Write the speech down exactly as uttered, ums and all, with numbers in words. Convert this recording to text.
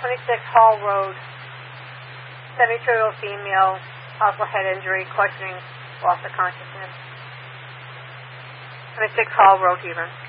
twenty-six Hall Road, seventy-two-year-old female, possible head injury, questioning, loss of consciousness. twenty-six Hall Road, Hebron.